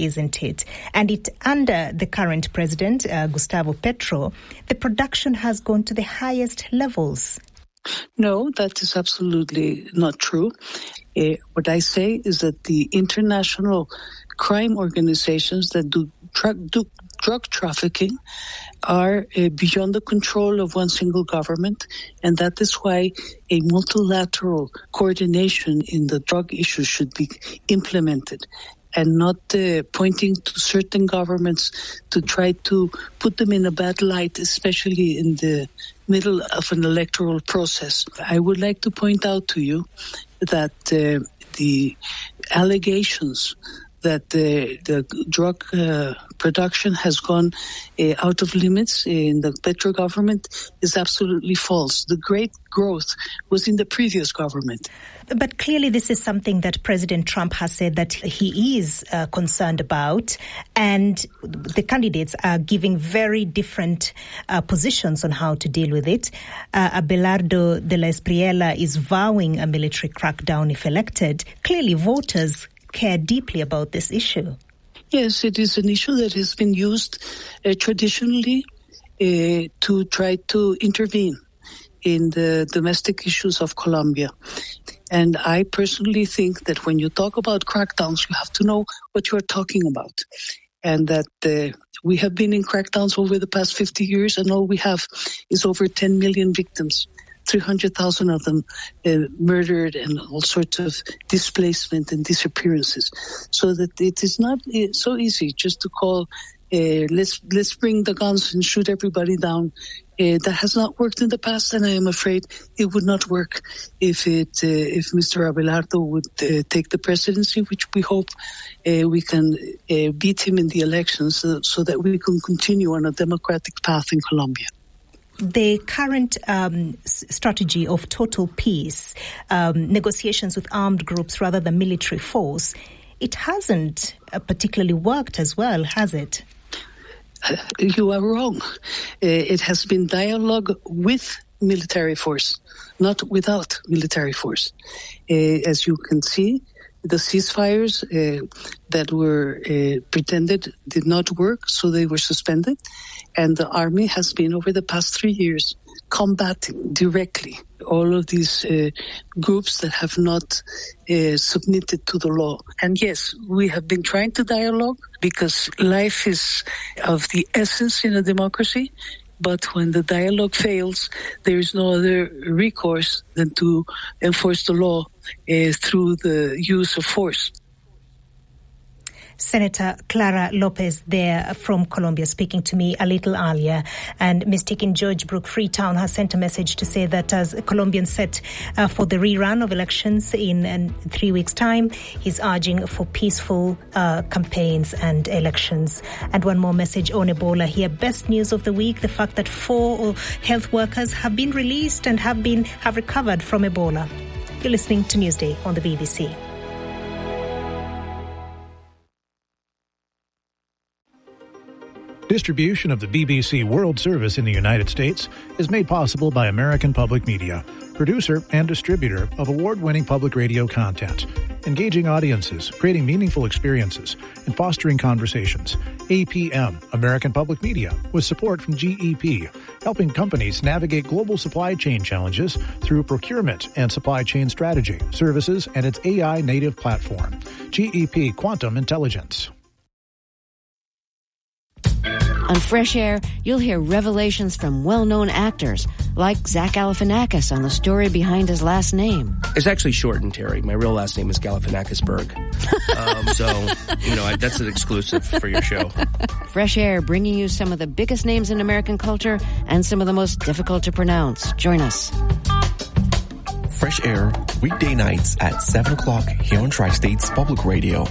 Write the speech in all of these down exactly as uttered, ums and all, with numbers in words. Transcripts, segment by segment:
isn't it? And it under the current president, uh, Gustavo Petro, the production has gone to the highest levels. No, that is absolutely not true. Uh, what I say is that the international crime organizations that do, tra- do drug trafficking are uh, beyond the control of one single government, and that is why a multilateral coordination in the drug issue should be implemented, and not uh, pointing to certain governments to try to put them in a bad light, especially in the middle of an electoral process. I would like to point out to you that uh, the allegations that the, the drug uh, production has gone uh, out of limits in the Petro government is absolutely false. The great growth was in the previous government. But clearly this is something that President Trump has said that he is uh, concerned about, and the candidates are giving very different uh, positions on how to deal with it. Uh, Abelardo de la Espriella is vowing a military crackdown if elected. Clearly voters care deeply about this issue. Yes, it is an issue that has been used uh, traditionally uh, to try to intervene in the domestic issues of Colombia. And I personally think that when you talk about crackdowns, you have to know what you are talking about. And that uh, we have been in crackdowns over the past fifty years, and all we have is over ten million victims. three hundred thousand of them uh, murdered, and all sorts of displacement and disappearances. So that it is not uh, so easy just to call, uh, let's let's bring the guns and shoot everybody down. Uh, that has not worked in the past, and I am afraid it would not work if it uh, if Mister Abelardo would uh, take the presidency, which we hope uh, we can uh, beat him in the elections, so, so that we can continue on a democratic path in Colombia. The current um, strategy of total peace, um, negotiations with armed groups rather than military force, it hasn't uh, particularly worked as well, has it? Uh, you are wrong. Uh, it has been dialogue with military force, not without military force. Uh, as you can see, the ceasefires uh, that were uh, pretended did not work, so they were suspended. And the army has been, over the past three years, combating directly all of these uh, groups that have not uh, submitted to the law. And yes, we have been trying to dialogue because life is of the essence in a democracy. But when the dialogue fails, there is no other recourse than to enforce the law uh, through the use of force. Senator Clara Lopez there from Colombia speaking to me a little earlier. And Mystique in George Brook, Freetown, has sent a message to say that as Colombians set uh, for the rerun of elections in uh, three weeks' time, he's urging for peaceful uh, campaigns and elections. And one more message on Ebola here. Best news of the week, the fact that four health workers have been released and have been have recovered from Ebola. You're listening to Newsday on the B B C. Distribution of the B B C World Service in the United States is made possible by American Public Media, producer and distributor of award-winning public radio content, engaging audiences, creating meaningful experiences, and fostering conversations. A P M, American Public Media, with support from G E P, helping companies navigate global supply chain challenges through procurement and supply chain strategy, services, and its A I-native platform. G E P Quantum Intelligence. On Fresh Air, you'll hear revelations from well-known actors, like Zach Galifianakis on the story behind his last name. It's actually shortened, Terry. My real last name is Galifianakisberg. um, so, you know, that's an exclusive for your show. Fresh Air, bringing you some of the biggest names in American culture and some of the most difficult to pronounce. Join us. Fresh Air, weekday nights at seven o'clock here on Tri-States Public Radio.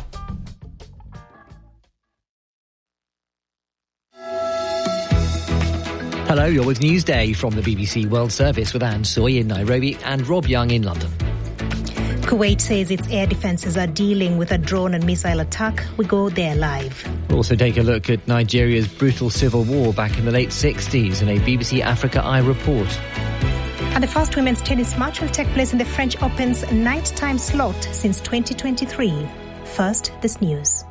Hello, you're with Newsday from the B B C World Service with Anne Soy in Nairobi and Rob Young in London. Kuwait says its air defences are dealing with a drone and missile attack. We go there live. We'll also take a look at Nigeria's brutal civil war back in the late sixties in a B B C Africa Eye report. And the first women's tennis match will take place in the French Open's nighttime slot since twenty twenty-three. First, this news.